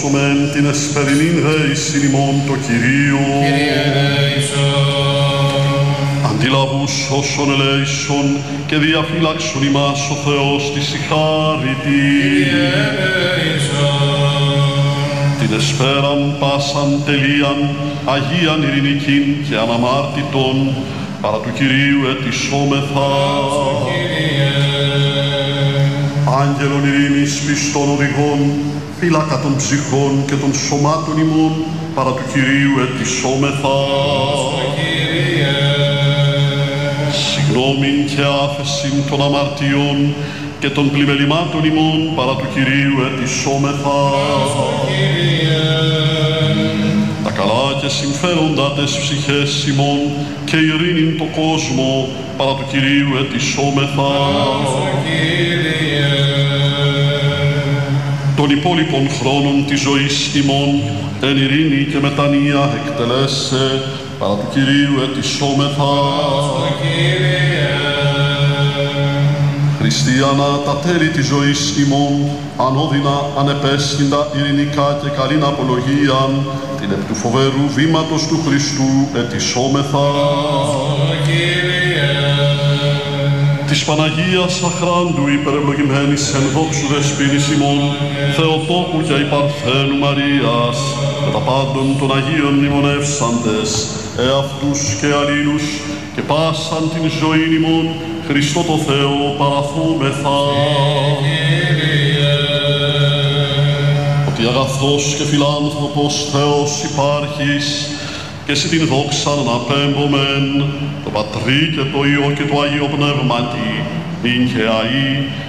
Μεν την εσπερινήν δέησιν ημών το Κυρίο. Κύριε ελέησον. Αντιλαβούς όσων ελέησον και διαφύλαξον ημάς ο Θεός της η χάρητη. Κύριε ελέησον. Την εσπέραν πάσαν τελείαν, αγίαν ειρηνικήν και αναμάρτητον, παρά του Κυρίου ετισόμεθα. Άγγελον ειρήνης πιστών οδηγών, φύλακα των ψυχών και των σωμάτων ημών, παρά του Κυρίου ετισόμεθα. Συγγνώμην και άφεσιν των αμαρτιών και των πλημελημάτων ημών, παρά του Κυρίου ετισόμεθα. Τα καλά και συμφέροντα τες ψυχές ημών και ειρήνην το κόσμο, παρά του Κυρίου ετισόμεθα. Των υπόλοιπων χρόνων της ζωής ημών εν ειρήνη και μετανία εκτελέσσε, παρά του Κυρίου ετισόμεθα. Χριστιανά τα τέλη της ζωής ημών, ανώδυνα, ανεπέσχυντα, ειρηνικά και καλήν απολογίαν, την επ' του φοβερού βήματος του Χριστού ετισόμεθα. Της Παναγίας αχράντου υπερευλογημένης εν δόξου δεσποίνης ημών, Θεοτόκου και υπαρθένου Μαρίας, και τα πάντων των Αγίων μνημονεύσαντες, εαυτούς και αλλήλους, και πάσαν την ζωήν ημών, Χριστό το Θεό παραθούμεθα. Ότι αγαθός και φιλάνθρωπος Θεός υπάρχεις, και εσύ την δόξα να απέμπομεν, το Πατρί και το Υιό και το Άγιο Πνεύματι, νυν και αεί